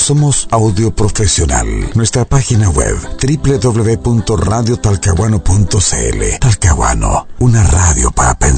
Somos Audio Profesional. Nuestra página web www.radiotalcahuano.cl. Talcahuano, una radio para pensar.